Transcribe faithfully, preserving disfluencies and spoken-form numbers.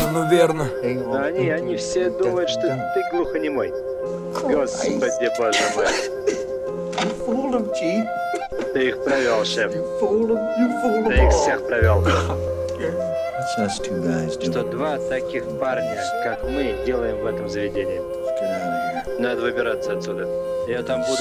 Ну верно. Но они, они все думают, что ты глухонемой. Господи, боже мой. Ты их провел, шеф. Ты их всех провел. Что два таких парня, как мы, делаем в этом заведении. Надо выбираться отсюда. Я там буду.